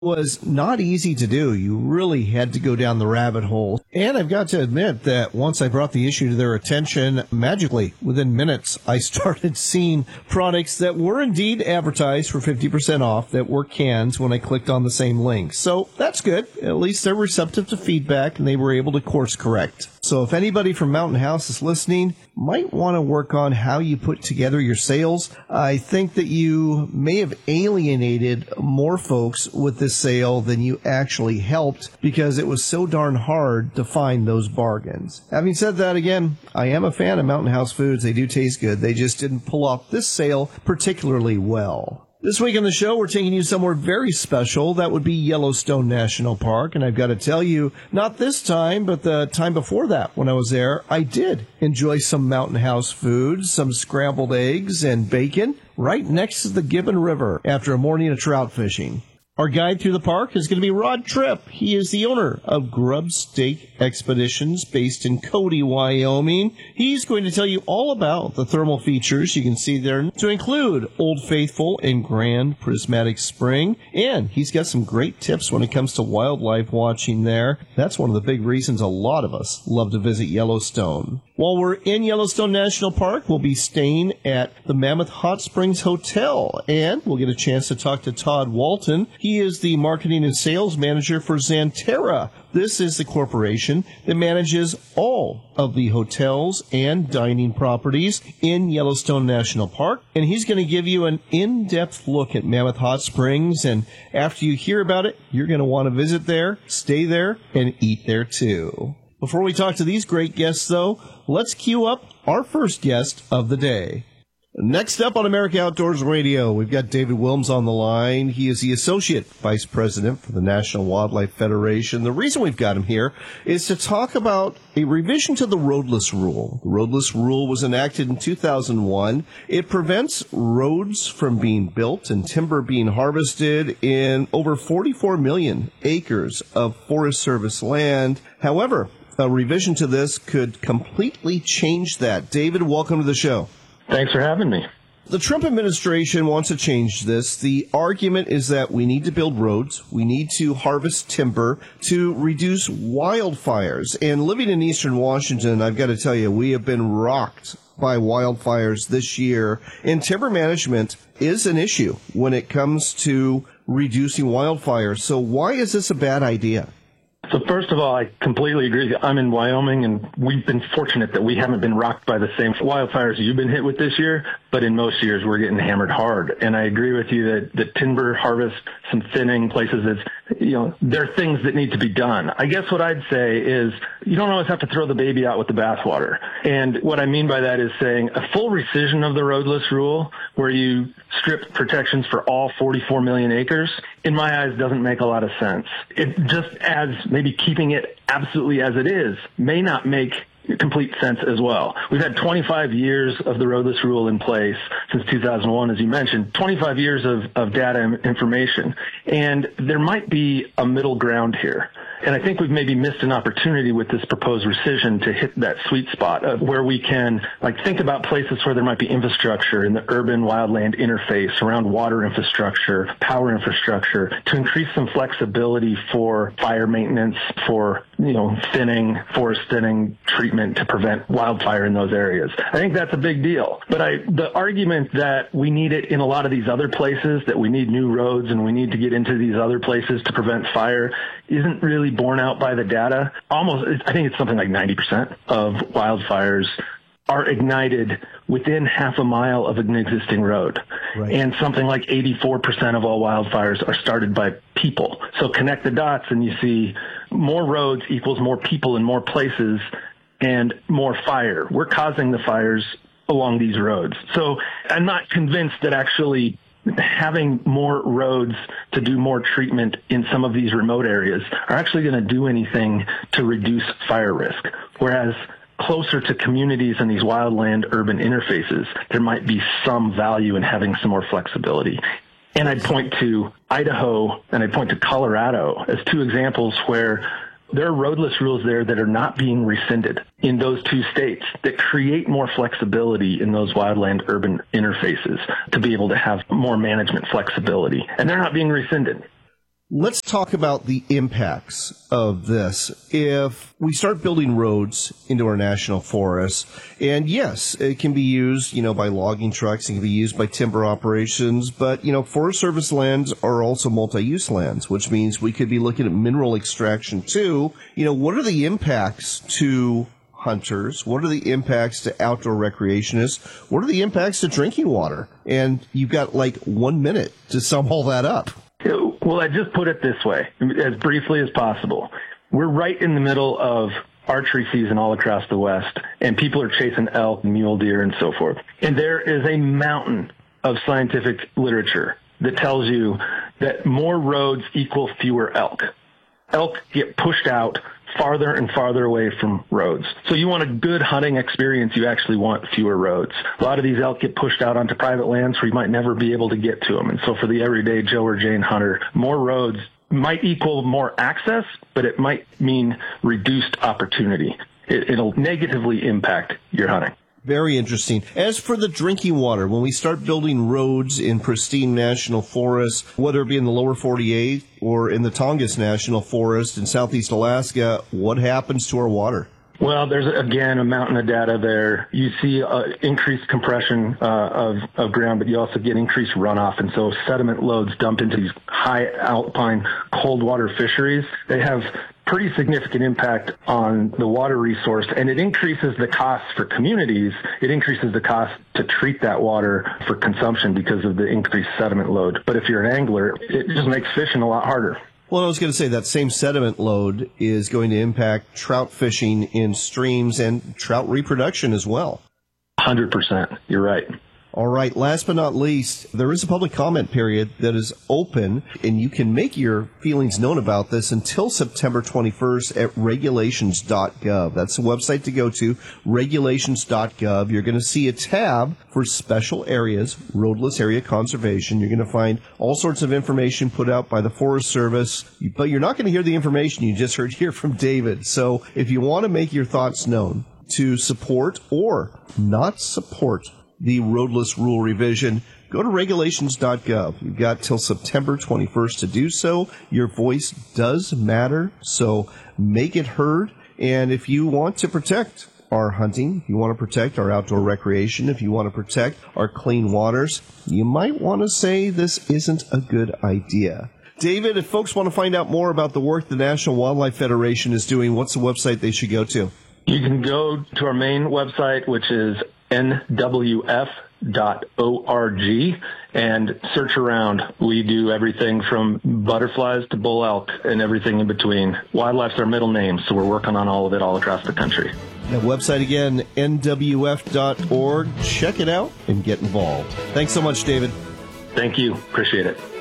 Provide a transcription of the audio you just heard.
was not easy to do. You really had to go down the rabbit hole. And I've got to admit that once I brought the issue to their attention, magically, within minutes, I started seeing products that were indeed advertised for 50% off that were cans when I clicked on the same link. So that's good. At least they're receptive to feedback and they were able to course correct. So if anybody from Mountain House is listening, might want to work on how you put together your sales. I think that you may have alienated more folks with this sale than you actually helped because it was so darn hard to find those bargains. Having said that, again, I am a fan of Mountain House foods. They do taste good. They just didn't pull off this sale particularly well. This week on the show, we're taking you somewhere very special. That would be Yellowstone National Park. And I've got to tell you, not this time, but the time before that when I was there, I did enjoy some Mountain House food, some scrambled eggs and bacon right next to the Gibbon River after a morning of trout fishing. Our guide through the park is going to be Rod Tripp. He is the owner of Grub Stake Expeditions based in Cody, Wyoming. He's going to tell you all about the thermal features you can see there to include Old Faithful and Grand Prismatic Spring. And he's got some great tips when it comes to wildlife watching there. That's one of the big reasons a lot of us love to visit Yellowstone. While we're in Yellowstone National Park, we'll be staying at the Mammoth Hot Springs Hotel, and we'll get a chance to talk to Todd Walton. He is the marketing and sales manager for Xanterra. This is the corporation that manages all of the hotels and dining properties in Yellowstone National Park, and he's going to give you an in-depth look at Mammoth Hot Springs, and after you hear about it, you're going to want to visit there, stay there, and eat there too. Before we talk to these great guests, though, let's cue up our first guest of the day. Next up on America Outdoors Radio, we've got David Wilms on the line. He is the Associate Vice President for the National Wildlife Federation. The reason we've got him here is to talk about a revision to the roadless rule. The roadless rule was enacted in 2001. It prevents roads from being built and timber being harvested in over 44 million acres of Forest Service land. However, a revision to this could completely change that. David, welcome to the show. Thanks for having me. The Trump administration wants to change this. The argument is that we need to build roads, we need to harvest timber to reduce wildfires. And living in eastern Washington, I've got to tell you, we have been rocked by wildfires this year. And timber management is an issue when it comes to reducing wildfires. So why is this a bad idea? So first of all, I completely agree. I'm in Wyoming, and we've been fortunate that we haven't been rocked by the same wildfires you've been hit with this year, but in most years we're getting hammered hard. And I agree with you that the timber harvest, some thinning places, there are things that need to be done. I guess what I'd say is you don't always have to throw the baby out with the bathwater. And what I mean by that is saying a full rescission of the roadless rule, where you strip protections for all 44 million acres, in my eyes doesn't make a lot of sense. It just adds maybe keeping it absolutely as it is may not make complete sense as well. We've had 25 years of the roadless rule in place since 2001, as you mentioned, 25 years of data and information. And there might be a middle ground here. And I think we've maybe missed an opportunity with this proposed rescission to hit that sweet spot of where we can think about places where there might be infrastructure in the urban wildland interface around water infrastructure, power infrastructure, to increase some flexibility for fire maintenance, for thinning, forest thinning, treatment to prevent wildfire in those areas. I think that's a big deal. But the argument that we need it in a lot of these other places, that we need new roads and we need to get into these other places to prevent fire, isn't really borne out by the data. I think it's something like 90% of wildfires are ignited within half a mile of an existing road. Right. And something like 84% of all wildfires are started by people. So connect the dots and you see more roads equals more people in more places and more fire. We're causing the fires along these roads. So I'm not convinced that actually having more roads to do more treatment in some of these remote areas are actually going to do anything to reduce fire risk. Whereas closer to communities and these wildland urban interfaces, there might be some value in having some more flexibility. And I'd point to Idaho and I'd point to Colorado as two examples where there are roadless rules there that are not being rescinded in those two states that create more flexibility in those wildland urban interfaces to be able to have more management flexibility. And they're not being rescinded. Let's talk about the impacts of this. If we start building roads into our national forests, and yes, it can be used, by logging trucks, it can be used by timber operations, but, Forest Service lands are also multi-use lands, which means we could be looking at mineral extraction too. What are the impacts to hunters? What are the impacts to outdoor recreationists? What are the impacts to drinking water? And you've got 1 minute to sum all that up. Well, I just put it this way, as briefly as possible. We're right in the middle of archery season all across the West, and people are chasing elk, mule deer, and so forth. And there is a mountain of scientific literature that tells you that more roads equal fewer elk. Elk get pushed out farther and farther away from roads. So you want a good hunting experience, you actually want fewer roads. A lot of these elk get pushed out onto private lands where you might never be able to get to them. And so for the everyday Joe or Jane hunter, more roads might equal more access, but it might mean reduced opportunity. It'll negatively impact your hunting. Very interesting. As for the drinking water, when we start building roads in pristine national forests, whether it be in the lower 48 or in the Tongass National Forest in southeast Alaska, what happens to our water? Well, there's, again, a mountain of data there. You see increased compression of ground, but you also get increased runoff. And so sediment loads dump into these high alpine cold water fisheries. They have pretty significant impact on the water resource, and it increases the cost for communities. It increases the cost to treat that water for consumption because of the increased sediment load. But if you're an angler, it just makes fishing a lot harder. Well, I was going to say that same sediment load is going to impact trout fishing in streams and trout reproduction as well. 100%. You're right. All right. Last but not least, there is a public comment period that is open, and you can make your feelings known about this until September 21st at regulations.gov. That's the website to go to, regulations.gov. You're going to see a tab for special areas, roadless area conservation. You're going to find all sorts of information put out by the Forest Service, but you're not going to hear the information you just heard here from David. So if you want to make your thoughts known to support or not support the roadless rule revision, go to regulations.gov. You've got till September 21st to do so. Your voice does matter, so make it heard. And if you want to protect our hunting, if you want to protect our outdoor recreation, if you want to protect our clean waters, you might want to say this isn't a good idea. David, if folks want to find out more about the work the National Wildlife Federation is doing, what's the website they should go to? You can go to our main website, which is nwf.org, and search around. We do everything from butterflies to bull elk and everything in between. Wildlife's our middle name, so we're working on all of it all across the country. That website again, nwf.org. Check it out and get involved. Thanks so much, David. Thank you. Appreciate it.